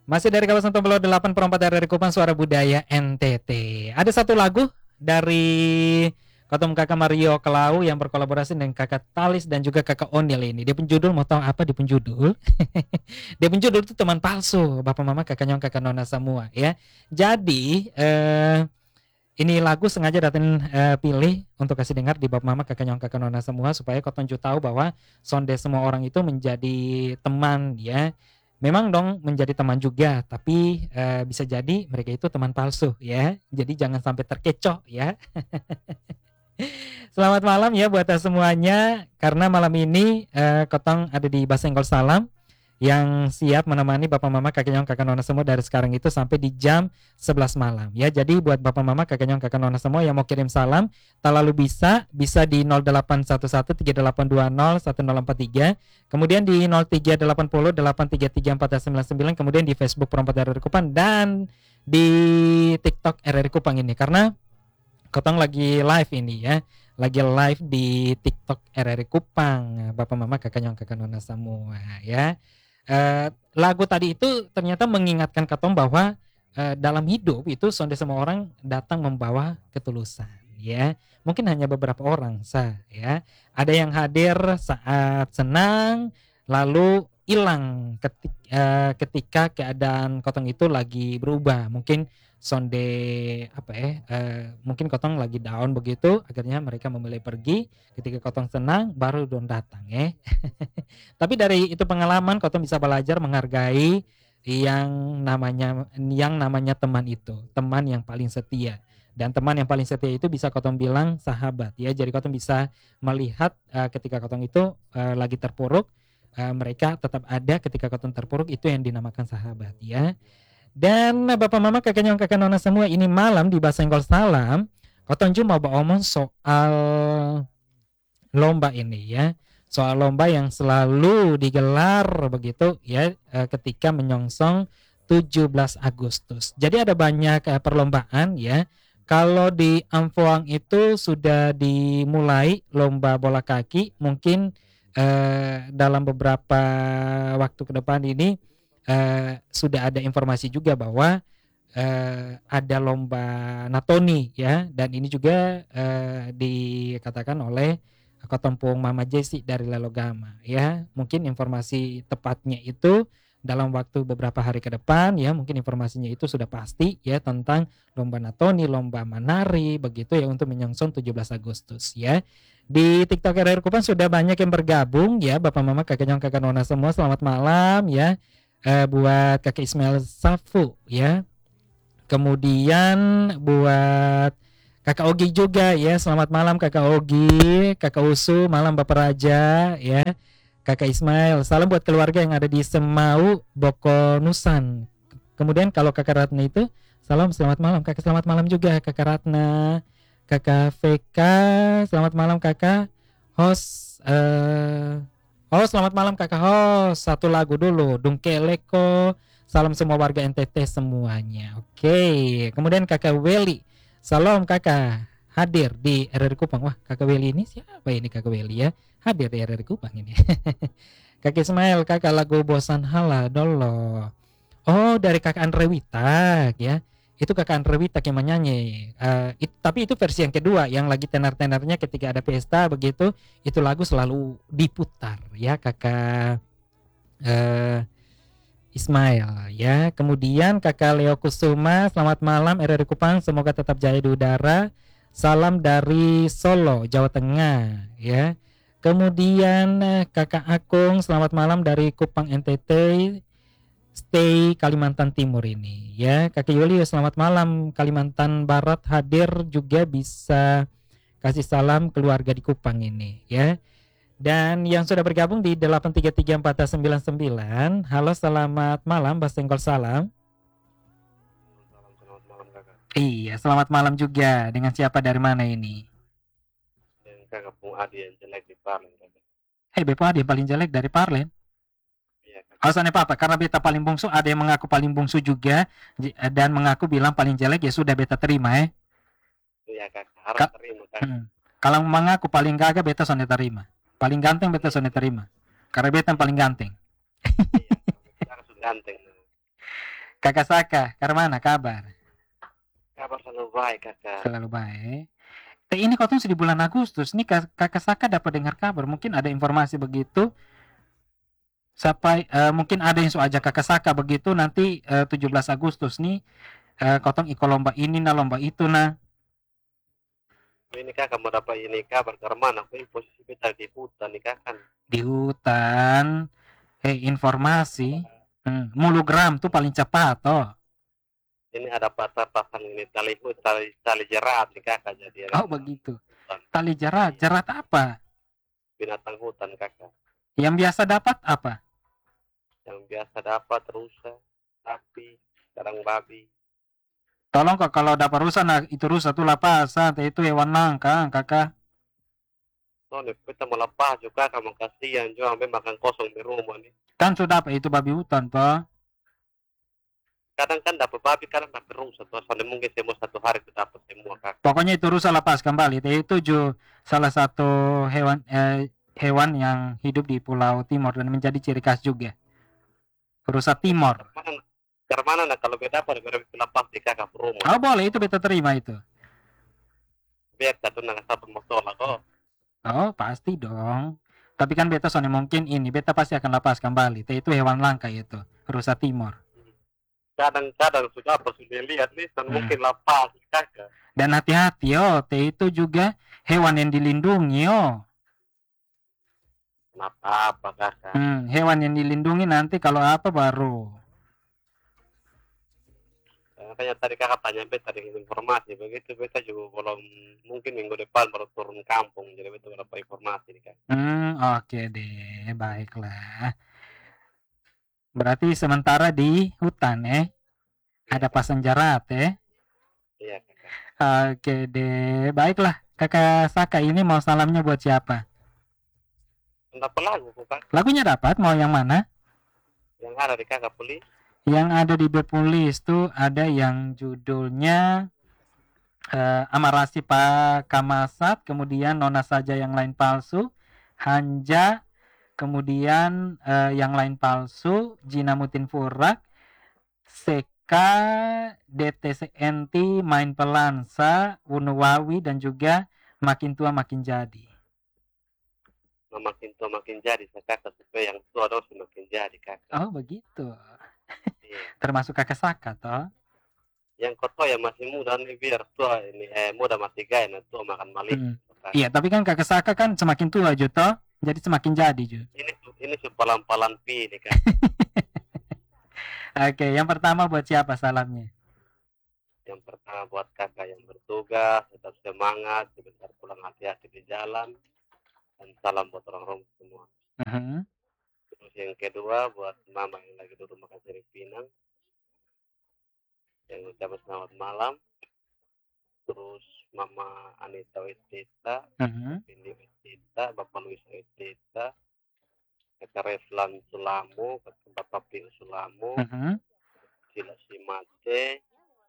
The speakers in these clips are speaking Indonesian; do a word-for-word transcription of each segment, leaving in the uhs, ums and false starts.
Masih dari kawasan Tombolo delapan per empat dari Kupang Suara Budaya N T T. Ada satu lagu dari Ketum Kakak Mario Kelau yang berkolaborasi dengan Kakak Talis dan juga Kakak Onil ini. Dia penjudul, mau tahu apa di penjudul? Dia penjudul itu teman palsu. Bapak Mama, Kakak Nyong, Kakak Nona semua ya. Jadi eh ini lagu sengaja Datin eh, pilih untuk kasih dengar di Bapak Mama, Kakak Nyong, Kakak Nona semua supaya kau tunjuk tahu bahwa sonde semua orang itu menjadi teman ya. Memang dong menjadi teman juga, tapi eh, bisa jadi mereka itu teman palsu ya. Jadi jangan sampai terkecoh ya. Selamat malam ya buat semuanya. Karena malam ini eh, Kotong ada di Basenggol Salam yang siap menemani Bapak Mama, Kakak Nyong, Kakak Nona semua dari sekarang itu sampai di jam sebelas malam ya. Jadi buat Bapak Mama, Kakak Nyong, Kakak Nona semua yang mau kirim salam, tak lalu bisa bisa di nol delapan satu satu tiga delapan dua nol satu nol empat tiga, kemudian di nol tiga delapan nol delapan tiga tiga empat sembilan sembilan, kemudian di Facebook Perempat R R I Kupang dan di TikTok R R I Kupang ini karena Kotong lagi live ini ya. Lagi live di TikTok R R I Kupang. Bapak Mama, Kakak Nyong, Kakak Nona semua ya. Uh, lagu tadi itu ternyata mengingatkan Katong bahwa uh, dalam hidup itu sonde semua orang datang membawa ketulusan ya. Mungkin hanya beberapa orang sah ya. Ada yang hadir saat senang lalu hilang ketika, uh, ketika keadaan Kotong itu lagi berubah. Mungkin sonde apa ya uh, mungkin Kotong lagi down begitu akhirnya mereka memilih pergi. Ketika Kotong senang baru don datang ya. Tapi dari itu pengalaman Kotong bisa belajar menghargai yang namanya yang namanya teman itu, teman yang paling setia. Dan teman yang paling setia itu bisa Kotong bilang sahabat ya. Jadi Kotong bisa melihat uh, ketika Kotong itu uh, lagi terpuruk, uh, mereka tetap ada ketika Kotong terpuruk, itu yang dinamakan sahabat ya. Dan Bapak Mama, Kakak Nyong, Kakak Nona semua, ini malam di Basenggol Salam Kotong cuma mau omong soal lomba ini ya. Soal lomba yang selalu digelar begitu ya ketika menyongsong tujuh belas Agustus. Jadi ada banyak uh, perlombaan ya. Kalau di Ampoang itu sudah dimulai lomba bola kaki, mungkin uh, dalam beberapa waktu ke depan ini Uh, sudah ada informasi juga bahwa uh, ada lomba natoni ya, dan ini juga uh, dikatakan oleh Kotempung Mama Jesi dari Lelogama ya. Mungkin informasi tepatnya itu dalam waktu beberapa hari ke depan ya, mungkin informasinya itu sudah pasti ya tentang lomba natoni, lomba menari begitu ya untuk menyongsong tujuh belas Agustus ya. Di TikTok R R I Kupang sudah banyak yang bergabung ya, Bapak Mama, Kakak Nyong, Kakak Nona semua, selamat malam ya. Uh, buat Kakak Ismail Safu ya. Kemudian buat Kakak Ogi juga ya. Selamat malam Kakak Ogi, Kakak Usu, malam Bapak Raja ya. Kakak Ismail, salam buat keluarga yang ada di Semau, Boko Nusan. Kemudian kalau Kakak Ratna itu, salam selamat malam Kakak, selamat malam juga Kakak Ratna. Kakak V K, selamat malam Kakak. Host uh, Oh selamat malam Kakak host. Satu lagu dulu, Dungkeleko. Salam semua warga N T T semuanya. Oke. Kemudian Kakak Weli, salam Kakak, hadir di R R I Kupang. Wah Kakak Weli ini siapa ini Kakak Weli ya? Hadir di R R I Kupang ini. Kakak Ismail, Kakak lagu Bosan Hala dolo. Oh dari Kakak Andre Wita ya. Itu Kakak Andre Wita yang menyanyi. Uh, it, tapi itu versi yang kedua yang lagi tenar-tenarnya ketika ada pesta begitu, itu lagu selalu diputar ya Kakak uh, Ismail ya. Kemudian Kakak Leo Kusuma, selamat malam R R I Kupang, semoga tetap jaya di udara. Salam dari Solo, Jawa Tengah ya. Kemudian Kakak Akung, selamat malam dari Kupang N T T. Stay Kalimantan Timur ini ya. Kakak Yuli selamat malam, Kalimantan Barat hadir juga, bisa kasih salam keluarga di Kupang ini ya. Dan yang sudah bergabung di delapan tiga tiga empat sembilan sembilan, halo selamat malam Basenggol Salam. Salam, selamat malam Kakak. Iya selamat malam juga, dengan siapa dari mana ini? Dengan Kakak Pung Adi yang jelek di Parlen Kakak. Hei Bepo Adi yang paling jelek dari Parlen? Alasannya apa? Karena beta paling bungsu, ada yang mengaku paling bungsu juga dan mengaku bilang paling jelek, ya sudah beta terima ya. Iya Kakak, harus Ka- terima Kakak. hmm. Kalau mengaku paling gagah beta sonde terima. Paling ganteng beta sonde terima. Karena beta yang paling ganteng. Iya, Kakak sudah ganteng. Kakak Saka, karmana kabar? Kabar selalu baik kakak. Selalu baik. Teh ini kau tuh di bulan Agustus nih Kak- kakak Saka dapat dengar kabar, mungkin ada informasi begitu. Sampai eh, mungkin ada yang so ajak kakak Saka begitu nanti eh, tujuh belas Agustus nih eh, kotong iko lomba ini nah lomba itu nah Ini kakak mau dapat ini kabar karena mana? Aku ini posisi kita di hutan nih kakak. di hutan. Eh informasi. Hmm, mulugram tuh paling cepat toh. Ini ada pasang-pasang ini tali tali tali jerat nih kakak, jadi Oh karena begitu. hutan. Tali jerat, Iya, jerat apa? binatang hutan kakak. Yang biasa dapat apa? Yang biasa dapat rusa, sapi, kadang babi. Tolong kok kalau dapat rusa nah itu rusa tuh lapasan, teh itu hewan langka, kakak. So, nih, kita melepas juga kamu kasihan juga sampai makan kosong di rumah nih. Kan sudah apa itu babi hutan toh. Kadang kan dapat babi, kadang dapat rusa. Tuh, soalnya mungkin semua satu hari itu dapat semua kakak. Pokoknya itu rusa lepas kembali. Teh itu juga salah satu hewan eh, hewan yang hidup di Pulau Timor dan menjadi ciri khas juga. Rusa Timor. Karena karena mana nah kalau beda apa beda lepas di kakak rumah. Oh boleh itu beta terima itu. Biar satu nang satu motor lah kok. Oh pasti dong. Tapi kan beta soalnya mungkin ini beta pasti akan lepas kembali. Teh itu hewan langka itu. Rusa Timor. Kadang-kadang sudah apa sudah lihat nih, dan Hmm. mungkin lepas kakak. Dan hati-hati yo, teh itu juga hewan yang dilindungi yo. Kenapa apa kakak? Hmm, hewan yang dilindungi nanti kalau apa baru. Makanya tadi kakak tanya beta dengan informasi begitu, beta juga belum, mungkin minggu depan baru turun kampung, jadi beta berapa informasi nih kak. Hmm, oke deh, baiklah. Berarti sementara di hutan eh ada pasang jerat eh. Iya kakak. Oke deh, baiklah. Kakak Saka ini mau salamnya buat siapa? Kenapa lagu kak? Lagunya dapat mau yang mana? Yang ada di kakak beli? Yang ada di Bepulis tuh ada yang judulnya eh, Amarasi Pak Kamasat, kemudian Nona Saja yang lain palsu, Hanja, kemudian eh, yang lain palsu, Jinamutin Furak, Seka, D T C N T, Main Pelansa, Unuwawi, dan juga Makin Tua Makin Jadi. Nah, makin tua makin jadi kakak, supaya yang tua dong semakin jadi kakak. Oh begitu. Iya. Termasuk kakak Saka toh. Yang kotor yang masih muda nih biar tua ini eh muda masih gaya, nah tua makan malik. Hmm. Kakak. Iya, tapi kan kakak Saka kan semakin tua Juto, jadi semakin jadi Ju. Ini ini sepalan-palan pi nih kak. Oke, yang pertama buat siapa salamnya? Yang pertama buat kakak yang bertugas, tetap semangat, sebentar pulang hati-hati di jalan, dan salam buat orang-orang semua. Mhm. Terus yang kedua buat mama yang lagi duduk makan seri pinang, yang ucapkan selamat malam. Terus mama Anita Wistita, Mhm. Vindi Wistita, bapak Luis Wistita, kakak Reflan Sulamo, kakak bapak Pin Sulamo, Mhm. Sila Simate,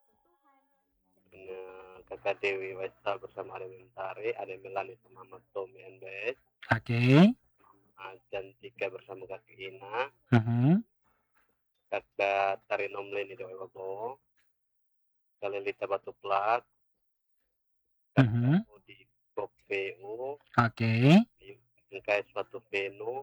dengan kakak Dewi Westa bersama Ade Mentari, Ade Melani sama Ahmad Tommy N B S, Oke. Cantika bersama kakak Ina, Mhm. kakak Tarinom Leni Dewi Wabowo, kakak Lelita Batu Plat, kakak Mhm. Udi Bob P U, Oke. kakak Suatu Venu,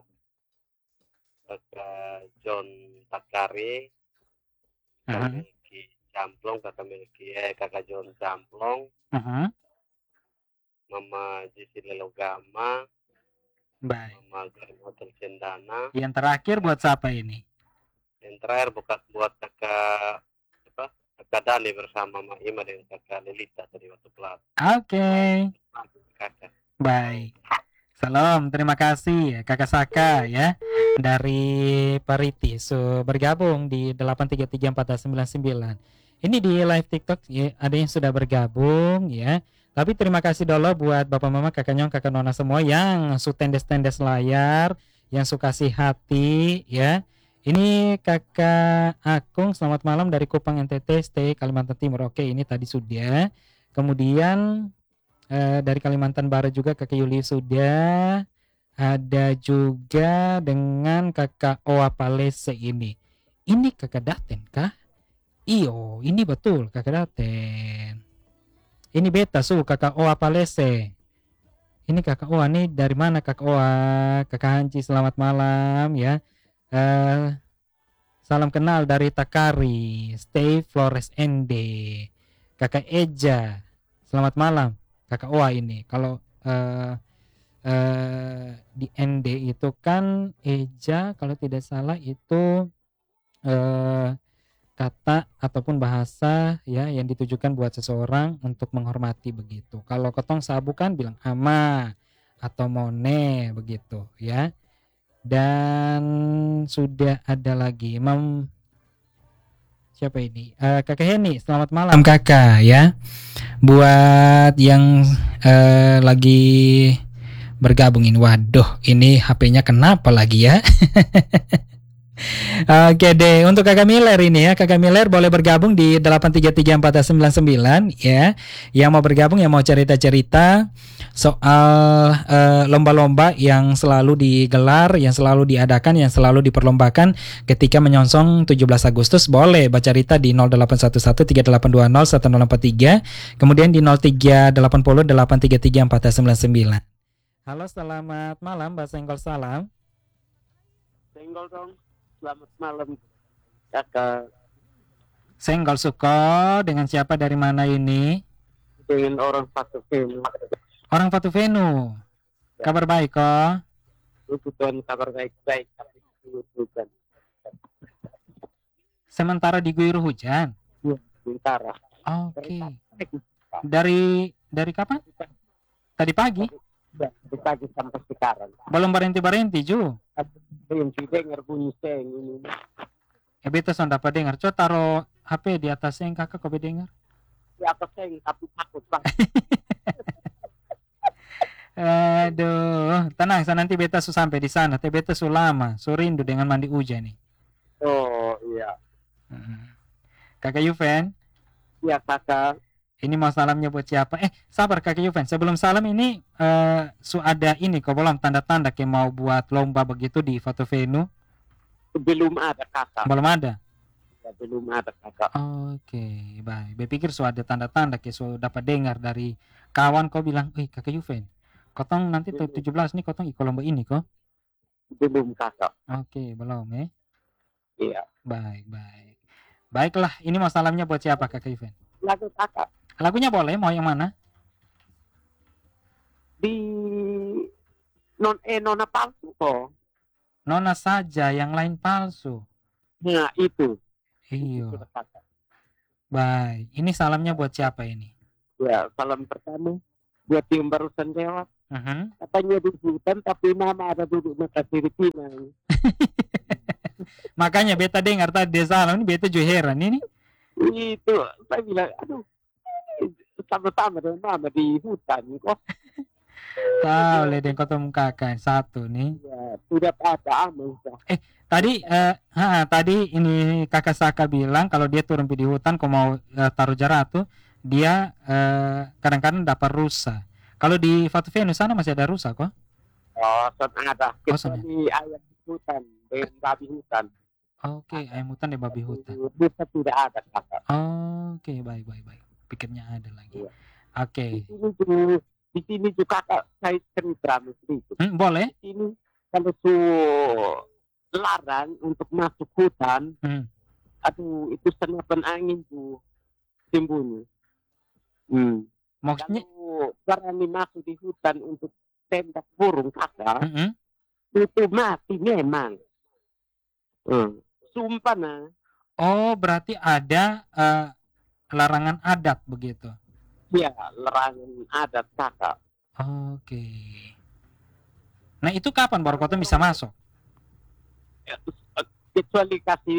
kakak John Takari, kakak Mhm. Milki Camplong, kakak Milki eh kakak John Camplong, Mhm. mama Jisi Lelogama, Baik. mama Grand Hotel Cendana. Yang terakhir buat siapa ini? Yang terakhir buat buat kakak apa kakak Dani bersama Mak Ima dengan kakak Lelita tadi waktu pelat. Oke. Kakak. Baik. Salam, terima kasih ya Kakak Saka ya dari Pariti so, bergabung di delapan tiga tiga empat sembilan sembilan. Ini di live TikTok ya, ada yang sudah bergabung ya. Tapi terima kasih dulu buat Bapak Mama, Kakak Nyong, Kakak Nona semua yang su tendes-tendes layar, yang suka kasih hati ya. Ini Kakak Akung, selamat malam dari Kupang N T T, stay Kalimantan Timur. Oke, ini tadi sudah. Kemudian Eh, dari Kalimantan Barat juga Kakak Yuli sudah. Ada juga dengan Kakak Oa Palese ini. Ini Kakak Daten kah? Iyo, ini betul kakak Daten. Ini beta su kakak Oa Palese. Ini kakak Oa nih dari mana kakak Oa? Kakak Hanci selamat malam ya. Eh salam kenal dari Takari, Stay Flores N D. Kakak Eja, selamat malam. Kakak Oa ini. Kalau eh eh, di N D itu kan Eja kalau tidak salah itu eh kata ataupun bahasa ya yang ditujukan buat seseorang untuk menghormati begitu. Kalau ketong sabu kan bilang ama atau mone begitu ya. Dan sudah ada lagi Mam siapa ini? Eh, Kakak Heni, selamat malam Kakak ya. Buat yang eh, lagi bergabungin, waduh ini H P-nya kenapa lagi ya? Oke deh, untuk Kakak Miller ini ya, Kakak Miller boleh bergabung di delapan tiga tiga empat sembilan sembilan ya. Yang mau bergabung, yang mau cerita-cerita soal uh, lomba-lomba yang selalu digelar, yang selalu diadakan, yang selalu diperlombakan ketika menyongsong tujuh belas Agustus, boleh baca cerita di nol delapan satu satu tiga delapan dua nol satu nol empat tiga, kemudian di nol tiga delapan nol delapan tiga tiga empat sembilan sembilan. Halo, selamat malam, Mbak Senggol salam. Senggol dong. Selamat malam kakak. Senggol Suko, dengan siapa dari mana ini? Dengan orang Fatu Venu. Orang Fatu Venu. Ya. Kabar baik kok? Kebutuhan kabar baik-baik tapi bukan. Sementara diguyur hujan. Ya, sementara. Oke. Okay. Dari dari kapan? Tadi pagi. Ya, dari pagi sampai sekarang. Belum berhenti-berhenti Ju. Belum dengar bunyi seng ini. Eh beta sudah dapat dengar. Coba taruh H P di atas seng kakak kau dengar. Di atas seng tapi takut banget. Aduh, tenang, saya nanti beta su sampai di sana. Tapi beta su lama, su rindu dengan mandi hujan nih. Oh iya. Hmm. Kakak Yuven? Iya kakak. Ini mau salamnya buat siapa? Eh, sabar Kakak Yuven. Sebelum salam ini uh, su ada ini kok belum tanda-tanda kayak mau buat lomba begitu di Fatu Venu? Belum ada kakak. Belum ada. Ya, belum ada kakak. Oke, okay, baik. Berpikir su ada tanda-tanda kayak su dapat dengar dari kawan kau bilang, "Eh, Kakak Yuven, kotong nanti tujuh belas nih kotong ikut lomba ini kok?" Belum kakak. Oke, okay, belum ya. Eh? Iya. Baik, baik. Baiklah, ini mau salamnya buat siapa Kakak Yuven? Lagu kakak. Lagunya boleh, mau yang mana? Di non eh nona palsu kok. Nona saja, yang lain palsu. Nah itu. Iya. Baik, ini salamnya buat siapa ini? Ya, salam pertama buat yang barusan jawab. Uh-huh. Katanya di hutan tapi nama ada duduk mata Filipina. Makanya beta dengar tadi dia salam, ini beta juga heran ini. Itu saya bilang, aduh, sama-sama dengan nama di hutan kok. Tahu le den kota mukakan satu nih. Ya, sudah ada aman. Eh, tadi eh ha, tadi ini Kakak Saka bilang kalau dia turun di hutan kau mau uh, taruh jarak tuh, dia uh, kadang-kadang dapat rusa. Kalau di Fatu Venu sana masih ada rusa kok? Oh, sana ada. Oh, sana di ayam hutan, dengan babi hutan. Oke, okay, ayam hutan dan babi hutan. Bisa tidak ada kakak. Oke, okay, baik baik baik. Pikirnya ada lagi. Ya. Oke. Okay. Di sini juga kakak saya cerita sedikit. Hmm, boleh. Di sini kalau su larang untuk masuk hutan, hmm. aduh itu senapan angin tuh sembunyi. Hmm. Maksudnya? Kalau berani masuk di hutan untuk tembak burung kakak, mm-hmm. itu mati memang. Hmm. Sumpah nah. Oh, berarti ada uh, larangan adat begitu? Ya, larangan adat kakak. Oke. Nah itu kapan baru kota bisa masuk? Ya, kecuali kasih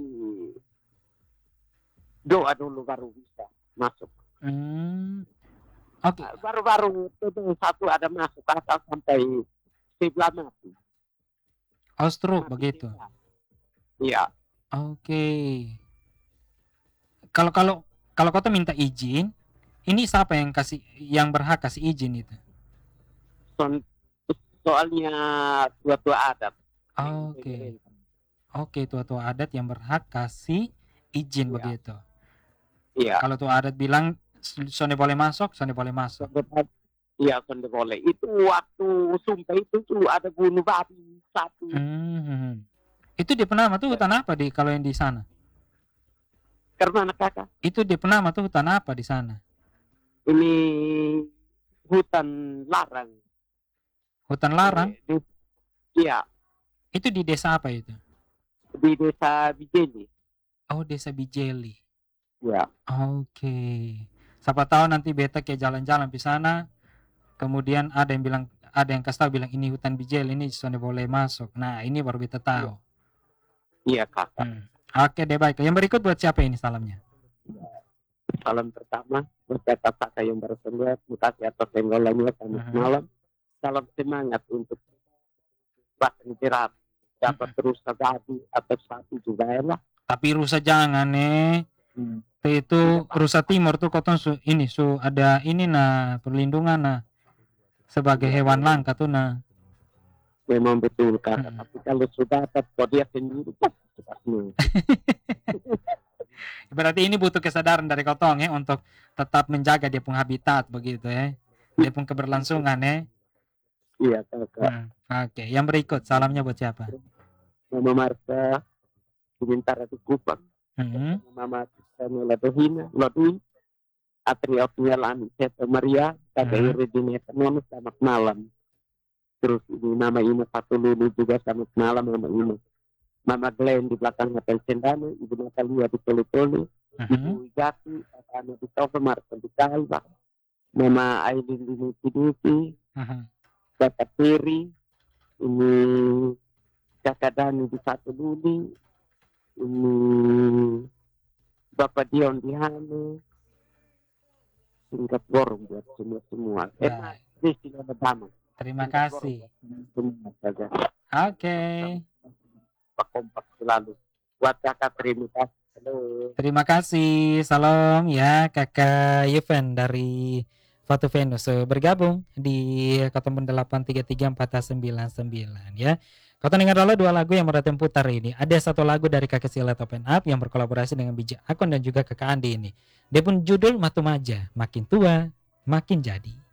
doa dulu baru bisa masuk. Hmm. Oke. Okay. Baru-baru itu satu ada masuk asal sampai sebelah mati. Oh, stroke begitu. Iya. Oke. Okay. Kalau kalau kalau kota minta izin, ini siapa yang kasih yang berhak kasih izin itu? So, soalnya tua-tua adat. Oke. Okay. Oke, okay, tua-tua adat yang berhak kasih izin Iya. begitu. Iya. Kalau tuh adat bilang sonde boleh masuk, sonde boleh masuk. Iya, sonde boleh. Itu waktu sumpah itu tuh ada bunuh babi satu. Hmm. Itu di Penama tuh hutan apa di kalau yang di sana? Karena anak kakak. Itu di Penama tuh hutan apa di sana? Ini hutan larang. Hutan larang? Di, iya. Itu di desa apa itu? Di desa Bijeli. Oh, desa Bijeli. Ya. Oke. Okay. Siapa tahu nanti beta kayak jalan-jalan di sana, kemudian ada yang bilang, ada yang kasih tahu bilang ini hutan Bijeli, ini sudah boleh masuk. Nah, ini baru beta tahu. Iya, kakak. Hmm. Oke, okay, deh baik. Yang berikut buat siapa ini salamnya? Salam pertama buat kakak yang baru sembuh, mutasi atas tenggolannya selamat uh-huh. malam. Salam semangat untuk bahkan jerat dapat uh-huh. terus terjadi atau satu juga lah. Tapi rusa jangan nih. Hmm. Itu rusa timur tuh kotong su ini su ada ini nah perlindungan nah sebagai ya, hewan langka tuh nah. Memang betul kakak. Hmm. Tapi kalau sudah dapat dia sendiri berarti ini butuh kesadaran dari kotong ya untuk tetap menjaga dia pun habitat begitu ya. Dia pun keberlangsungan ya. Iya kakak. Hmm. Oke, okay. Yang berikut salamnya buat siapa? Mama Marta Bintara di Kupang. Hmm. Mama Samuel Lohina, Lodin, Atria Penyalami, Seta Maria, Kakak hmm. Iridine Tanono, selamat malam. Terus ini Mama Ina Satu Lulu juga selamat malam Mama Ina. Mama Glenn di belakang Hotel Cendana, Ibu Natalia di Tolu-Tolu, uh-huh. Ibu Jati, Kakak Ana di Tova, Marta di Kalba, Mama Aidin di Nuti-Nuti, uh-huh. Kakak Piri, ini Kakak Dani di Satu Lulu, ini Bapak Dion di Hane, singkat borong buat semua-semua. Enak, istilah pertama. Terima kasih. Oke. Okay. Kompak selalu. Buat kakak terima kasih. Halo. Terima kasih. Salam ya kakak Yuven dari Fatu Venus bergabung di Kotomen delapan tiga tiga empat sembilan sembilan ya. Kau dengar dulu dua lagu yang berada putar ini. Ada satu lagu dari Kakak Silat Open Up yang berkolaborasi dengan Bijak Akon dan juga Kakak Andi ini. Dia pun judul Matu Maja, makin tua makin jadi.